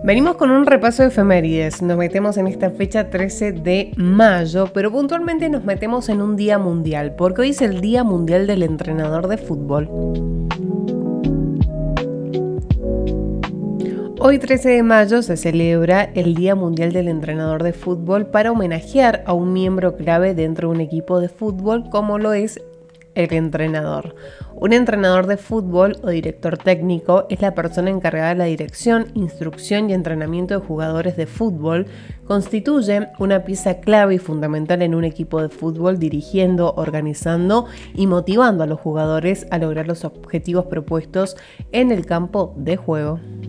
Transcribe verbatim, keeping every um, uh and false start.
Venimos con un repaso de efemérides, nos metemos en esta fecha trece de mayo, pero puntualmente nos metemos en un día mundial, porque hoy es el Día Mundial del Entrenador de Fútbol. Hoy trece de mayo se celebra el Día Mundial del Entrenador de Fútbol para homenajear a un miembro clave dentro de un equipo de fútbol como lo es el entrenador. Un entrenador de fútbol o director técnico es la persona encargada de la dirección, instrucción y entrenamiento de jugadores de fútbol. Constituye una pieza clave y fundamental en un equipo de fútbol, dirigiendo, organizando y motivando a los jugadores a lograr los objetivos propuestos en el campo de juego.